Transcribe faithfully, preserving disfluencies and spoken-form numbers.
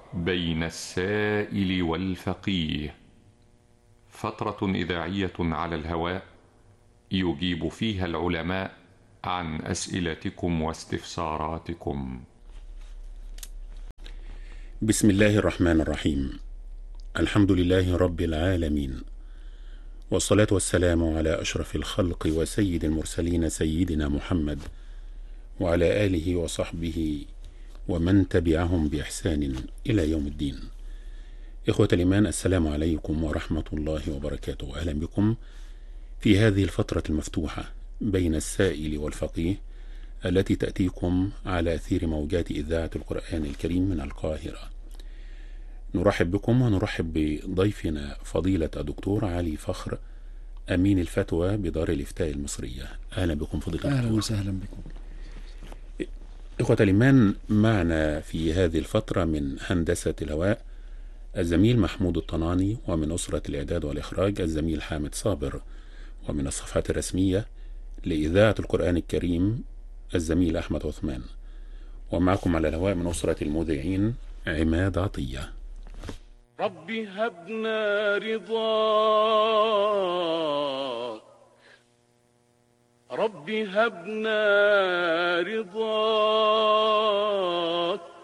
بين السائل والفقيه، فترة إذاعية على الهواء يجيب فيها العلماء عن أسئلتكم واستفساراتكم. بسم الله الرحمن الرحيم. الحمد لله رب العالمين، والصلاة والسلام على أشرف الخلق وسيد المرسلين سيدنا محمد وعلى آله وصحبه ومن تبعهم بإحسان إلى يوم الدين. إخوة الإيمان، السلام عليكم ورحمة الله وبركاته. أهلا بكم في هذه الفترة المفتوحة بين السائل والفقيه التي تأتيكم على أثير موجات إذاعة القرآن الكريم من القاهرة. نرحب بكم ونرحب بضيفنا فضيلة الدكتور علي فخر، أمين الفتوى بدار الإفتاء المصرية. أهلا بكم فضيلة الدكتور. أهلا وسهلا بكم. إخوة الإيمان، معنا في هذه الفترة من هندسة الهواء الزميل محمود الطناني، ومن أسرة الإعداد والإخراج الزميل حامد صابر، ومن الصفحات الرسمية لإذاعة القرآن الكريم الزميل أحمد عثمان، ومعكم على الهواء من أسرة المذيعين عماد عطية. رب هبنا رضاك، رب هبنا رضاك